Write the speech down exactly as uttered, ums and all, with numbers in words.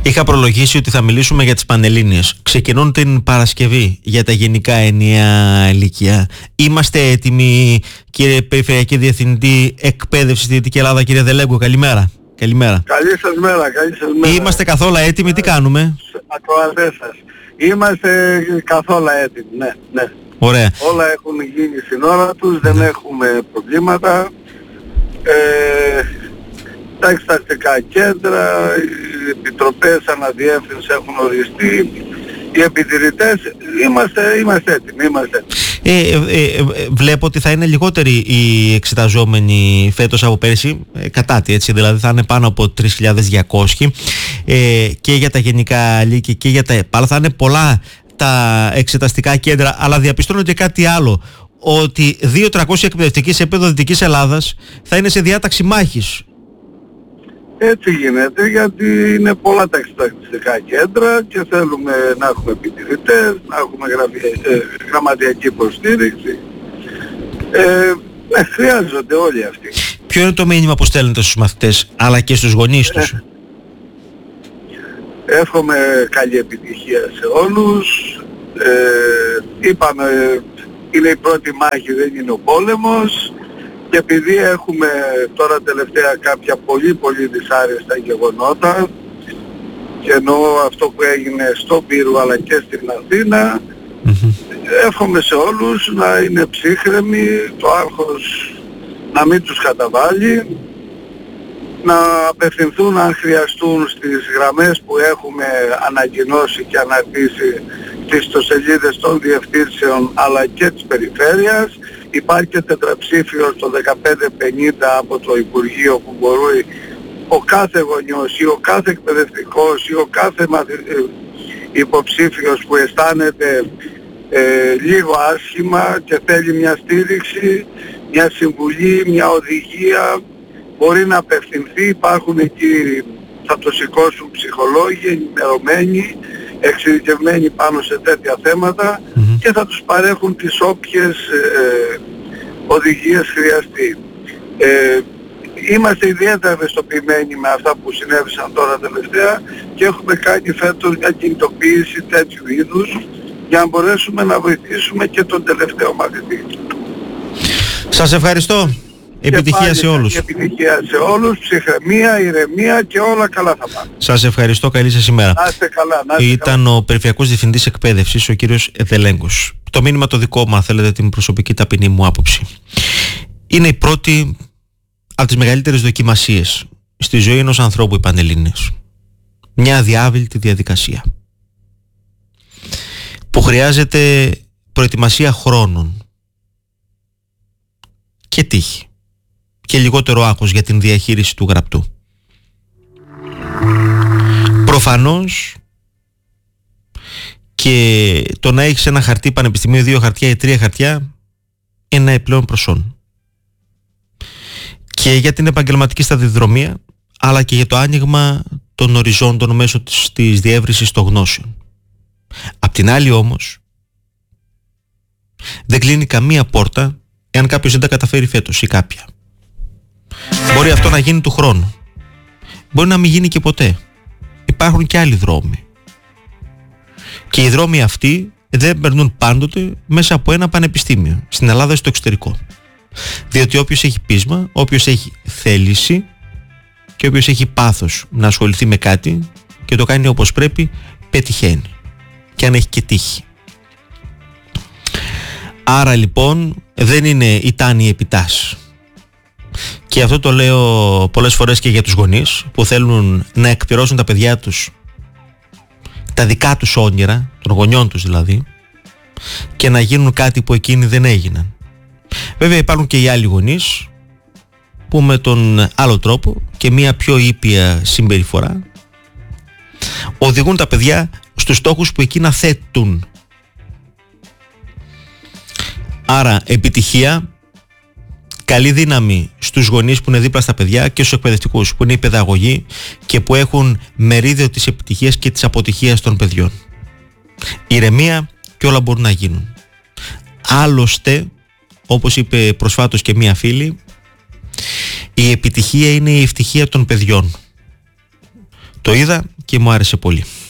Είχα προλογίσει ότι θα μιλήσουμε για τις Πανελλήνιες. Ξεκινούν την Παρασκευή για τα γενικά ενιαία λύκεια. Είμαστε έτοιμοι, κύριε Περιφερειακή Διευθυντή Εκπαίδευση στη Δυτική Ελλάδα, κύριε Δελέγκο? Καλημέρα. Καλημέρα. Καλή σας μέρα, καλή σας μέρα. Είμαστε καθόλου έτοιμοι, τι κάνουμε? Ακροατές σας. Είμαστε καθόλου έτοιμοι, ναι, ναι. Ωραία. Όλα έχουν γίνει στην ώρα τους, δεν έχουμε προβλήματα. Ε, τα εξεταστικά κέντρα, οι επιτροπές αναδιεύθυνση έχουν οριστεί, οι επιτηρητές, είμαστε, είμαστε έτοιμοι, είμαστε έτοιμοι. Ε, ε, ε, βλέπω ότι θα είναι λιγότεροι οι εξεταζόμενοι φέτος από πέρσι, ε, κατάτι, έτσι, δηλαδή θα είναι πάνω από τρεις χιλιάδες διακόσιοι ε, και για τα γενικά λύκεια και για τα ΕΠΑΛ. Θα είναι πολλά τα εξεταστικά κέντρα, αλλά διαπιστώνω και κάτι άλλο, ότι δύο χιλιάδες τριακόσιοι εκπαιδευτικοί σε επίπεδο Δυτικής Ελλάδας θα είναι σε διάταξη μάχης. Έτσι γίνεται, γιατί είναι πολλά τα εξεταστικά κέντρα και θέλουμε να έχουμε επιτηρητές, να έχουμε γραμμια, ε, γραμματιακή υποστήριξη. Ε, ε, χρειάζονται όλοι αυτοί. Ποιο είναι το μήνυμα που στέλνετε στους μαθητές αλλά και στους γονείς τους? Ε, εύχομαι καλή επιτυχία σε όλους. Ε, είπαμε, είναι η πρώτη μάχη, δεν είναι ο πόλεμος. Και επειδή έχουμε τώρα τελευταία κάποια πολύ πολύ δυσάρεστα γεγονότα, και εννοώ αυτό που έγινε στο Πύργο αλλά και στην Αθήνα, mm-hmm. εύχομαι σε όλους να είναι ψύχρεμοι, το άγχος να μην τους καταβάλει, να απευθυνθούν αν χρειαστούν στις γραμμές που έχουμε ανακοινώσει και αναρτήσει στις ιστοσελίδες των διευθύνσεων αλλά και της περιφέρειας. Υπάρχει και τετραψήφιο στο δεκαπέντε πενήντα από το Υπουργείο που μπορεί ο κάθε γονιός ή ο κάθε εκπαιδευτικός ή ο κάθε μαθη... υποψήφιος που αισθάνεται ε, λίγο άσχημα και θέλει μια στήριξη, μια συμβουλή, μια οδηγία, μπορεί να απευθυνθεί. Υπάρχουν εκεί, θα το σηκώσουν ψυχολόγοι ενημερωμένοι, εξειδικευμένοι πάνω σε τέτοια θέματα mm-hmm. και θα τους παρέχουν τις όποιες ε, οδηγίες χρειαστεί. Ε, είμαστε ιδιαίτερα ευαισθητοποιημένοι με αυτά που συνέβησαν τώρα τελευταία και έχουμε κάνει φέτος μια κινητοποίηση τέτοιου είδους για να μπορέσουμε να βοηθήσουμε και τον τελευταίο μαθητή. Σας ευχαριστώ. Επιτυχία σε όλους. Επιτυχία σε όλους, ψυχραιμία, ηρεμία και όλα καλά θα πάνε. Σας ευχαριστώ, καλή σας ημέρα. Να είστε καλά, να είστε Ήταν καλά. ο Περιφερειακός Διευθυντής Εκπαίδευσης, ο κύριος Δελέγκος. Το μήνυμα το δικό μου, αν θέλετε, την προσωπική ταπεινή μου άποψη. Είναι η πρώτη από τις μεγαλύτερες δοκιμασίες στη ζωή ενός ανθρώπου οι Πανελλήνιες. Μια αδιάβηλτη διαδικασία που χρειάζεται προετοιμασία χρόνων και τύχη και λιγότερο άγχος για την διαχείριση του γραπτού. Προφανώς και το να έχεις ένα χαρτί πανεπιστημίου, δύο χαρτιά ή τρία χαρτιά είναι ένα επιπλέον προσόν. Και για την επαγγελματική σταδιοδρομία, αλλά και για το άνοιγμα των οριζόντων μέσω της, της διεύρυνσης των γνώσεων. Απ' την άλλη όμως, δεν κλείνει καμία πόρτα εάν κάποιος δεν τα καταφέρει φέτος ή κάποια. Μπορεί αυτό να γίνει του χρόνου. Μπορεί να μην γίνει και ποτέ. Υπάρχουν και άλλοι δρόμοι. Και οι δρόμοι αυτοί δεν περνούν πάντοτε μέσα από ένα πανεπιστήμιο, στην Ελλάδα ή στο εξωτερικό. Διότι όποιος έχει πείσμα, όποιος έχει θέληση και όποιος έχει πάθος να ασχοληθεί με κάτι και το κάνει όπως πρέπει, πετυχαίνει. Και αν έχει και τύχη. Άρα λοιπόν δεν είναι η τάνη επιτάς. Και αυτό το λέω πολλές φορές και για τους γονείς που θέλουν να εκπληρώσουν τα παιδιά τους, τα δικά τους όνειρα, των γονιών τους δηλαδή, και να γίνουν κάτι που εκείνοι δεν έγιναν. Βέβαια υπάρχουν και οι άλλοι γονείς που με τον άλλο τρόπο και μια πιο ήπια συμπεριφορά οδηγούν τα παιδιά στους στόχους που εκείνα θέτουν. Άρα επιτυχία, καλή δύναμη στους γονείς που είναι δίπλα στα παιδιά και στους εκπαιδευτικούς που είναι οι παιδαγωγοί και που έχουν μερίδιο της επιτυχίας και της αποτυχίας των παιδιών. Ηρεμία και όλα μπορούν να γίνουν. Άλλωστε, όπως είπε προσφάτως και μία φίλη, η επιτυχία είναι η ευτυχία των παιδιών. Το είδα και μου άρεσε πολύ.